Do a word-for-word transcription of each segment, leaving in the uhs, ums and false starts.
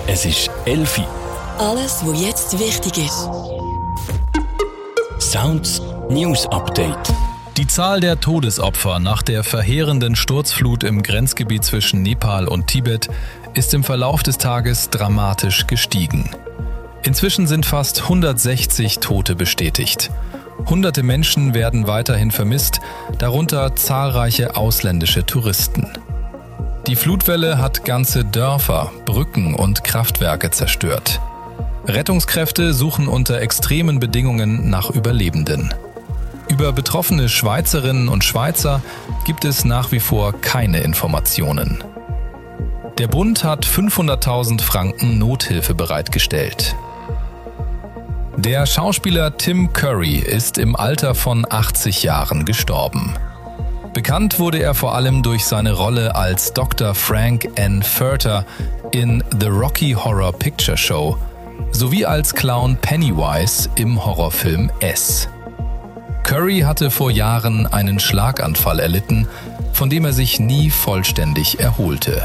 Es ist elf Uhr. Alles, was jetzt wichtig ist. Sounds News Update. Die Zahl der Todesopfer nach der verheerenden Sturzflut im Grenzgebiet zwischen Nepal und Tibet ist im Verlauf des Tages dramatisch gestiegen. Inzwischen sind fast hundertsechzig Tote bestätigt. Hunderte Menschen werden weiterhin vermisst, darunter zahlreiche ausländische Touristen. Die Flutwelle hat ganze Dörfer, Brücken und Kraftwerke zerstört. Rettungskräfte suchen unter extremen Bedingungen nach Überlebenden. Über betroffene Schweizerinnen und Schweizer gibt es nach wie vor keine Informationen. Der Bund hat fünfhunderttausend Franken Nothilfe bereitgestellt. Der Schauspieler Tim Curry ist im Alter von achtzig Jahren gestorben. Bekannt wurde er vor allem durch seine Rolle als Doktor Frank N. Furter in The Rocky Horror Picture Show sowie als Clown Pennywise im Horrorfilm S. Curry hatte vor Jahren einen Schlaganfall erlitten, von dem er sich nie vollständig erholte.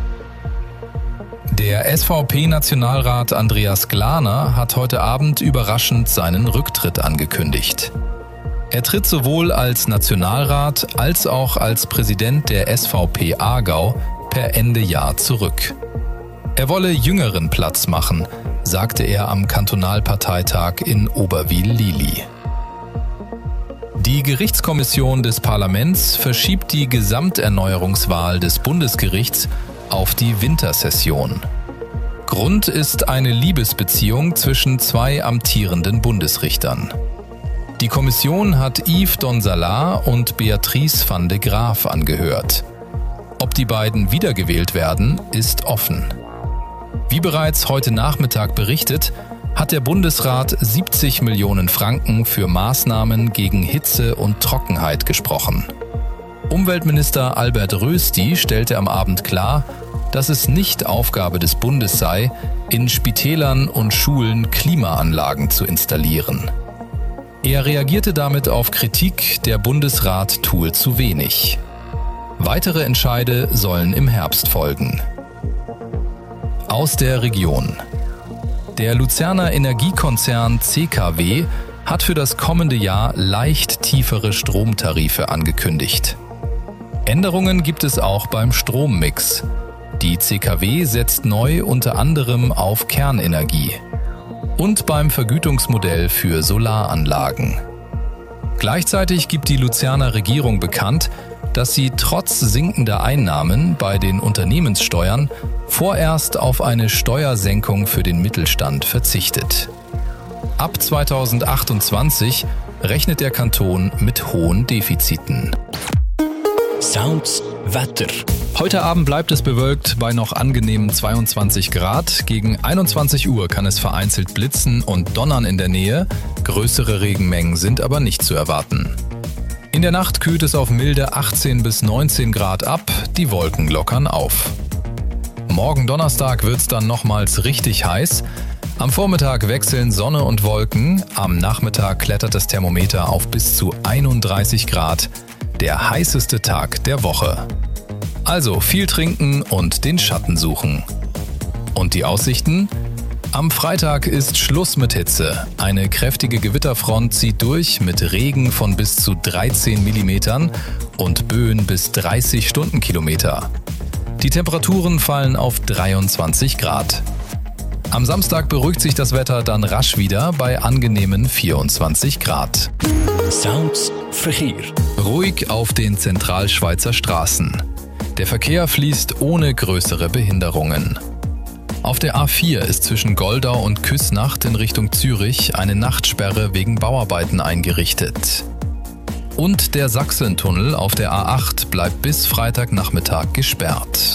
Der S V P-Nationalrat Andreas Glarner hat heute Abend überraschend seinen Rücktritt angekündigt. Er tritt sowohl als Nationalrat als auch als Präsident der S V P Aargau per Ende Jahr zurück. Er wolle Jüngeren Platz machen, sagte er am Kantonalparteitag in Oberwil-Lili. Die Gerichtskommission des Parlaments verschiebt die Gesamterneuerungswahl des Bundesgerichts auf die Wintersession. Grund ist eine Liebesbeziehung zwischen zwei amtierenden Bundesrichtern. Die Kommission hat Yves Donsalar und Beatrice van de Graaf angehört. Ob die beiden wiedergewählt werden, ist offen. Wie bereits heute Nachmittag berichtet, hat der Bundesrat siebzig Millionen Franken für Maßnahmen gegen Hitze und Trockenheit gesprochen. Umweltminister Albert Rösti stellte am Abend klar, dass es nicht Aufgabe des Bundes sei, in Spitälern und Schulen Klimaanlagen zu installieren. Er reagierte damit auf Kritik, der Bundesrat tue zu wenig. Weitere Entscheide sollen im Herbst folgen. Aus der Region. Der Luzerner Energiekonzern C K W hat für das kommende Jahr leicht tiefere Stromtarife angekündigt. Änderungen gibt es auch beim Strommix. Die C K W setzt neu unter anderem auf Kernenergie und beim Vergütungsmodell für Solaranlagen. Gleichzeitig gibt die Luzerner Regierung bekannt, dass sie trotz sinkender Einnahmen bei den Unternehmenssteuern vorerst auf eine Steuersenkung für den Mittelstand verzichtet. Ab zweitausendachtundzwanzig rechnet der Kanton mit hohen Defiziten. Sounds Wetter. Heute Abend bleibt es bewölkt bei noch angenehmen zweiundzwanzig Grad. Gegen einundzwanzig Uhr kann es vereinzelt blitzen und donnern in der Nähe. Größere Regenmengen sind aber nicht zu erwarten. In der Nacht kühlt es auf milde achtzehn bis neunzehn Grad ab, die Wolken lockern auf. Morgen Donnerstag wird es dann nochmals richtig heiß. Am Vormittag wechseln Sonne und Wolken, am Nachmittag klettert das Thermometer auf bis zu einunddreißig Grad. Der heißeste Tag der Woche. Also viel trinken und den Schatten suchen. Und die Aussichten? Am Freitag ist Schluss mit Hitze. Eine kräftige Gewitterfront zieht durch mit Regen von bis zu dreizehn Millimetern und Böen bis dreißig Stundenkilometer. Die Temperaturen fallen auf dreiundzwanzig Grad. Am Samstag beruhigt sich das Wetter dann rasch wieder bei angenehmen vierundzwanzig Grad. Sounds Verkehr. Ruhig auf den Zentralschweizer Straßen. Der Verkehr fließt ohne größere Behinderungen. Auf der A vier ist zwischen Goldau und Küsnacht in Richtung Zürich eine Nachtsperre wegen Bauarbeiten eingerichtet. Und der Sachsentunnel auf der A acht bleibt bis Freitagnachmittag gesperrt.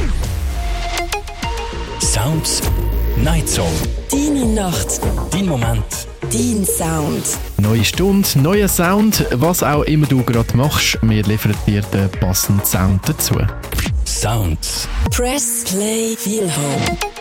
Sounds Night Song. Deine Nacht. Dein Moment. Dein Sound. Neue Stunde, neuer Sound. Was auch immer du gerade machst, wir liefern dir den passenden Sound dazu. Sounds. Press Play Feel Home.